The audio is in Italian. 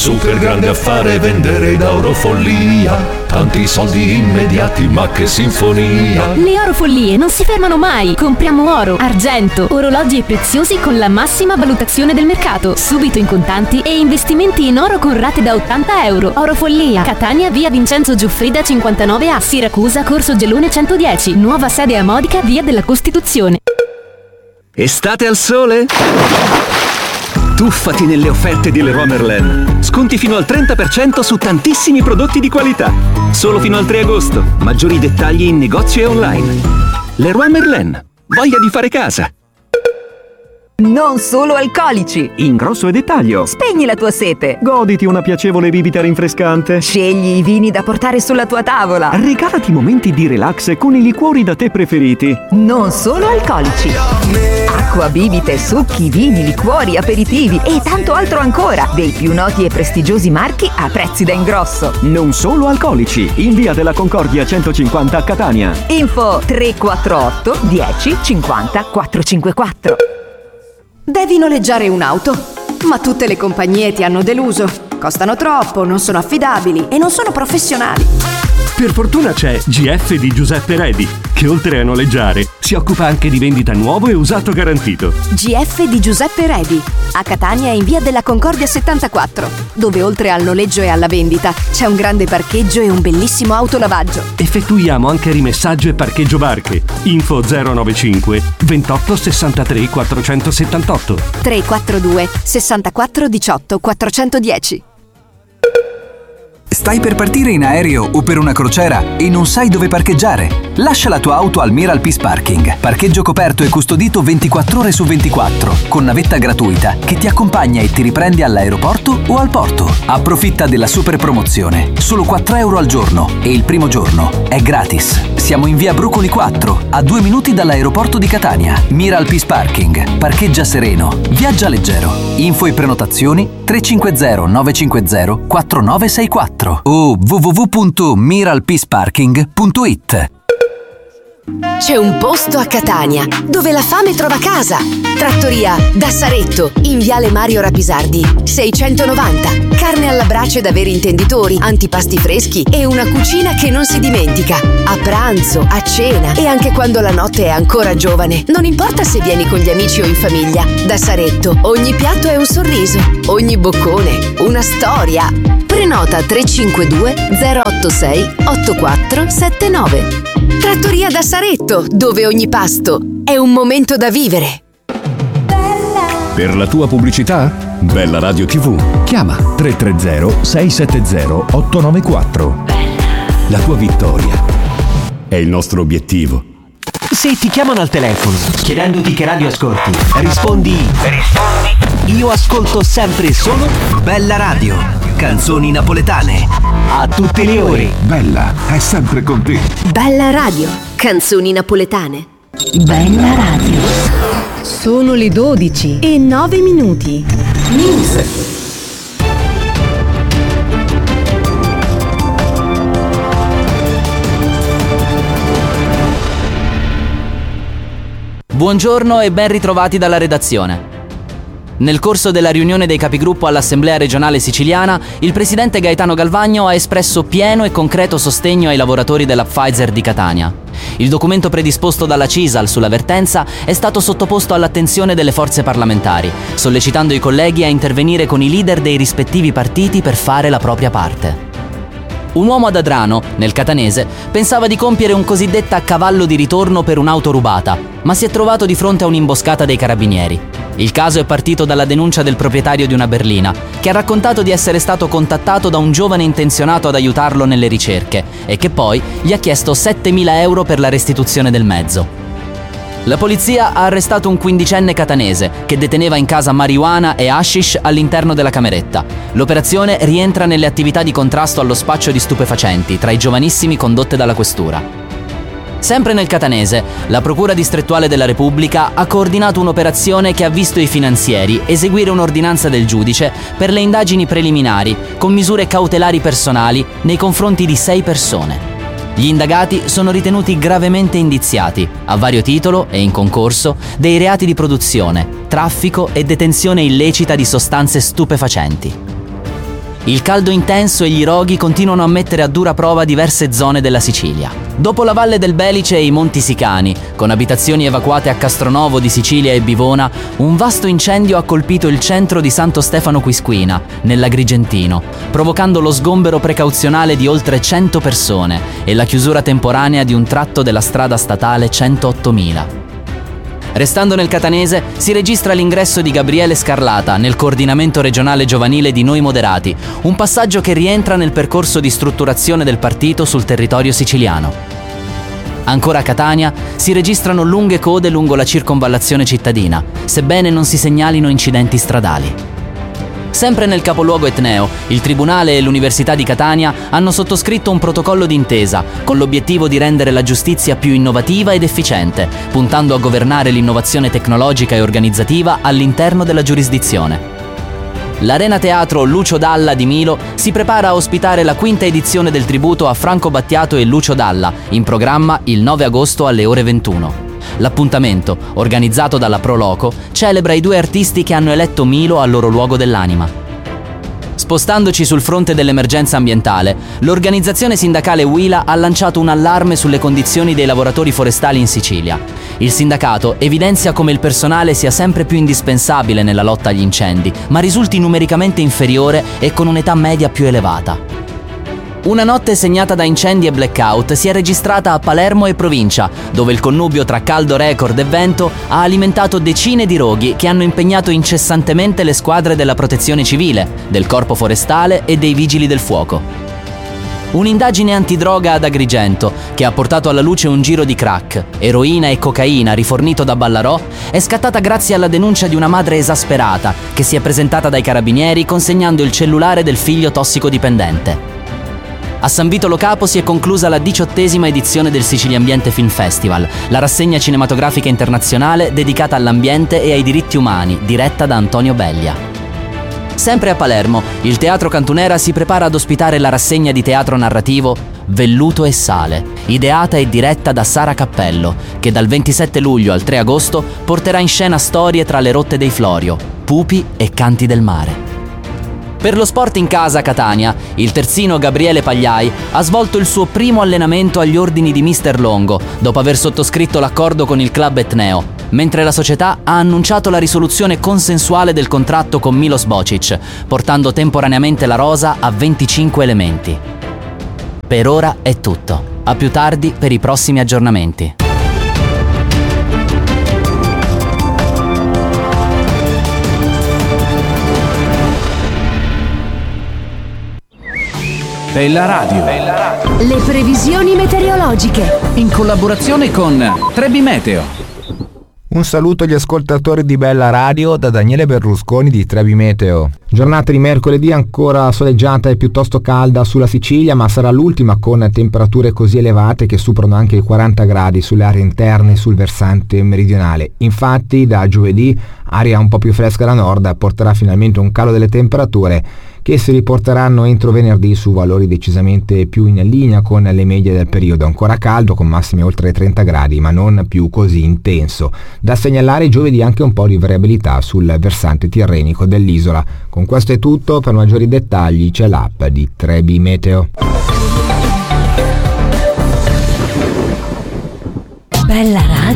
super grande affare vendere da Orofollia. Tanti soldi immediati, ma che sinfonia. Le Orofollie non si fermano mai. Compriamo oro, argento, orologi e preziosi con la massima valutazione del mercato, subito in contanti e investimenti in oro con rate da 80 euro. Orofollia, Catania, via Vincenzo Giuffrida 59A, Siracusa, Corso Gelone 110, nuova sede a Modica, via della Costituzione. Estate al sole? Tuffati nelle offerte di Leroy Merlin. Sconti fino al 30% su tantissimi prodotti di qualità. Solo fino al 3 agosto. Maggiori dettagli in negozio e online. Leroy Merlin. Voglia di fare casa. Non solo alcolici. In grosso e dettaglio. Spegni la tua sete. Goditi una piacevole bibita rinfrescante. Scegli i vini da portare sulla tua tavola. Regalati momenti di relax con i liquori da te preferiti. Non solo alcolici. Acqua, bibite, succhi, vini, liquori, aperitivi e tanto altro ancora. Dei più noti e prestigiosi marchi a prezzi da ingrosso. Non solo alcolici. In via della Concordia 150 a Catania. Info 348 10 50 454. Devi noleggiare un'auto, ma tutte le compagnie ti hanno deluso. Costano troppo, non sono affidabili e non sono professionali. Per fortuna c'è GF di Giuseppe Redi, che oltre a noleggiare si occupa anche di vendita nuovo e usato garantito. GF di Giuseppe Redi, a Catania in via della Concordia 74, dove oltre al noleggio e alla vendita c'è un grande parcheggio e un bellissimo autolavaggio. Effettuiamo anche rimessaggio e parcheggio barche. Info 095 28 63 478 342 64 18 410. Stai per partire in aereo o per una crociera e non sai dove parcheggiare? Lascia la tua auto al Miral Peace Parking. Parcheggio coperto e custodito 24 ore su 24, con navetta gratuita che ti accompagna e ti riprende all'aeroporto o al porto. Approfitta della super promozione. Solo 4 euro al giorno e il primo giorno è gratis. Siamo in via Brucoli 4, a 2 minuti dall'aeroporto di Catania. Miral Peace Parking. Parcheggia sereno. Viaggia leggero. Info e prenotazioni 350 950 4964 o www.miralpeaceparking.it. C'è un posto a Catania dove la fame trova casa. Trattoria da Saretto, in viale Mario Rapisardi 690. Carne alla brace da veri intenditori, antipasti freschi e una cucina che non si dimentica. A pranzo, a cena e anche quando la notte è ancora giovane. Non importa se vieni con gli amici o in famiglia. Da Saretto ogni piatto è un sorriso, ogni boccone una storia. Prenota 352 086 8479. Trattoria da Saretto, dove ogni pasto è un momento da vivere. Per la tua pubblicità? Bella Radio TV. Chiama 330 670 894. La tua vittoria è il nostro obiettivo. Se ti chiamano al telefono chiedendoti che radio ascolti, rispondi io ascolto sempre solo Bella Radio, canzoni napoletane a tutte le ore. Bella è sempre con te. Bella Radio, canzoni napoletane. Bella Radio. Sono le 12:09. News. Buongiorno e ben ritrovati dalla redazione. Nel corso della riunione dei capigruppo all'Assemblea regionale siciliana, il presidente Gaetano Galvagno ha espresso pieno e concreto sostegno ai lavoratori della Pfizer di Catania. Il documento predisposto dalla CISAL sulla vertenza è stato sottoposto all'attenzione delle forze parlamentari, sollecitando i colleghi a intervenire con i leader dei rispettivi partiti per fare la propria parte. Un uomo ad Adrano, nel catanese, pensava di compiere un cosiddetta cavallo di ritorno per un'auto rubata, ma si è trovato di fronte a un'imboscata dei carabinieri. Il caso è partito dalla denuncia del proprietario di una berlina, che ha raccontato di essere stato contattato da un giovane intenzionato ad aiutarlo nelle ricerche e che poi gli ha chiesto 7.000 euro per la restituzione del mezzo. La polizia ha arrestato un 15enne catanese che deteneva in casa marijuana e hashish all'interno della cameretta. L'operazione rientra nelle attività di contrasto allo spaccio di stupefacenti tra i giovanissimi condotte dalla questura. Sempre nel catanese, la Procura distrettuale della Repubblica ha coordinato un'operazione che ha visto i finanzieri eseguire un'ordinanza del giudice per le indagini preliminari con misure cautelari personali nei confronti di 6 persone. Gli indagati sono ritenuti gravemente indiziati, a vario titolo e in concorso, dei reati di produzione, traffico e detenzione illecita di sostanze stupefacenti. Il caldo intenso e gli roghi continuano a mettere a dura prova diverse zone della Sicilia. Dopo la Valle del Belice e i Monti Sicani, con abitazioni evacuate a Castronovo di Sicilia e Bivona, un vasto incendio ha colpito il centro di Santo Stefano Quisquina, nell'Agrigentino, provocando lo sgombero precauzionale di oltre 100 persone e la chiusura temporanea di un tratto della strada statale 108.000. Restando nel catanese, si registra l'ingresso di Gabriele Scarlata nel coordinamento regionale giovanile di Noi Moderati, un passaggio che rientra nel percorso di strutturazione del partito sul territorio siciliano. Ancora a Catania si registrano lunghe code lungo la circonvallazione cittadina, sebbene non si segnalino incidenti stradali. Sempre nel capoluogo etneo, il Tribunale e l'Università di Catania hanno sottoscritto un protocollo d'intesa con l'obiettivo di rendere la giustizia più innovativa ed efficiente, puntando a governare l'innovazione tecnologica e organizzativa all'interno della giurisdizione. L'Arena Teatro Lucio Dalla di Milo si prepara a ospitare la quinta edizione del tributo a Franco Battiato e Lucio Dalla, in programma il 9 agosto alle ore 21. L'appuntamento, organizzato dalla Pro Loco, celebra i due artisti che hanno eletto Milo al loro luogo dell'anima. Spostandoci sul fronte dell'emergenza ambientale, l'organizzazione sindacale Huila ha lanciato un allarme sulle condizioni dei lavoratori forestali in Sicilia. Il sindacato evidenzia come il personale sia sempre più indispensabile nella lotta agli incendi, ma risulti numericamente inferiore e con un'età media più elevata. Una notte segnata da incendi e blackout si è registrata a Palermo e provincia, dove il connubio tra caldo record e vento ha alimentato decine di roghi che hanno impegnato incessantemente le squadre della protezione civile, del corpo forestale e dei vigili del fuoco. Un'indagine antidroga ad Agrigento, che ha portato alla luce un giro di crack, eroina e cocaina rifornito da Ballarò, è scattata grazie alla denuncia di una madre esasperata che si è presentata dai carabinieri consegnando il cellulare del figlio tossicodipendente. A San Vito Lo Capo si è conclusa la 18ª edizione del Siciliambiente Film Festival, la rassegna cinematografica internazionale dedicata all'ambiente e ai diritti umani, diretta da Antonio Beglia. Sempre a Palermo, il Teatro Cantunera si prepara ad ospitare la rassegna di teatro narrativo Velluto e Sale, ideata e diretta da Sara Cappello, che dal 27 luglio al 3 agosto porterà in scena storie tra le rotte dei Florio, pupi e canti del mare. Per lo sport in casa a Catania, il terzino Gabriele Pagliai ha svolto il suo primo allenamento agli ordini di Mister Longo, dopo aver sottoscritto l'accordo con il club etneo, mentre la società ha annunciato la risoluzione consensuale del contratto con Milos Bocic, portando temporaneamente la rosa a 25 elementi. Per ora è tutto. A più tardi per i prossimi aggiornamenti. Bella Radio. Le previsioni meteorologiche. In collaborazione con Trebi Meteo. Un saluto agli ascoltatori di Bella Radio da Daniele Berlusconi di Trebi Meteo. Giornata di mercoledì ancora soleggiata e piuttosto calda sulla Sicilia, ma sarà l'ultima con temperature così elevate che superano anche i 40 gradi sulle aree interne e sul versante meridionale. Infatti da giovedì aria un po' più fresca da nord porterà finalmente un calo delle temperature che si riporteranno entro venerdì su valori decisamente più in linea con le medie del periodo. Ancora caldo con massime oltre 30 gradi, ma non più così intenso. Da segnalare giovedì anche un po' di variabilità sul versante tirrenico dell'isola. Con questo è tutto, per maggiori dettagli c'è l'app di Trebi Meteo. Bella Radio.